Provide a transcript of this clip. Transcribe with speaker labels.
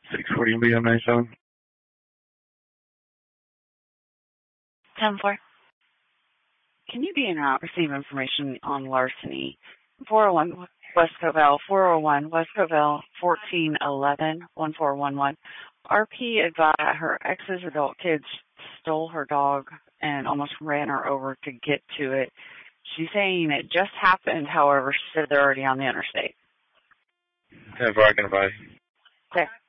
Speaker 1: 640 and BM97.
Speaker 2: 10-4.
Speaker 3: Can you be in route receive information on larceny? 401 West Covell, 401 West Covell, 1411-1411. RP advised her ex's adult kids stole her dog and almost ran her over to get to it. She's saying it just happened, however, she said they're already on the interstate.
Speaker 1: 10-4, I can advise.
Speaker 3: Okay.